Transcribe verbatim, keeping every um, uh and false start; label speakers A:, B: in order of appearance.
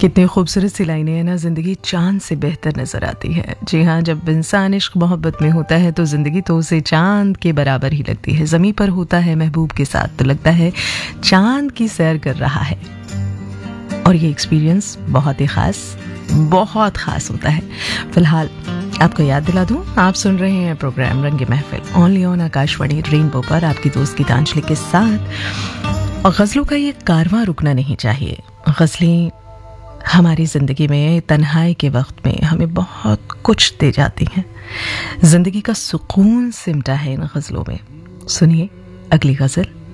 A: कितनी खूबसूरत सी लाइनें हैं ना, ज़िंदगी चाँद से बेहतर नज़र आती है। जी हाँ, जब इंसान इश्क मोहब्बत में होता है तो ज़िंदगी तो उसे चाँद के बराबर ही लगती है। ज़मीं पर होता है महबूब के साथ तो लगता है चाँद की सैर कर रहा है। और ये एक्सपीरियंस बहुत ही ख़ास बहुत ख़ास होता है। फ़िलहाल आपको याद दिला दूं, आप सुन रहे हैं प्रोग्राम रंगे महफिल ओनली ऑन आकाशवाणी रेनबो पर, आपकी दोस्त गीतांजलि के साथ। और गज़लों का ये कारवां रुकना नहीं चाहिए। गज़लें हमारी ज़िंदगी में तन्हाई के वक्त में हमें बहुत कुछ दे जाती हैं। ज़िंदगी का सुकून सिमटा है इन गज़लों में। सुनिए अगली गज़ल।